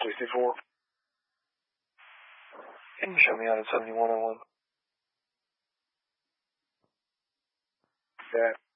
64. Can you show me out at 7101? That.